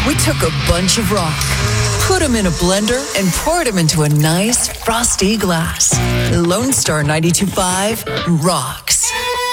We took a bunch of rock, put them in a blender, and poured them into a nice, frosty glass. Lone Star 92.5 Rock.